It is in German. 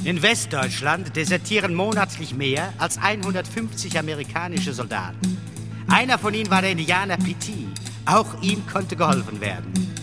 In Westdeutschland desertieren monatlich mehr als 150 amerikanische Soldaten. Einer von ihnen war der Indianer Petit. Auch ihm konnte geholfen werden.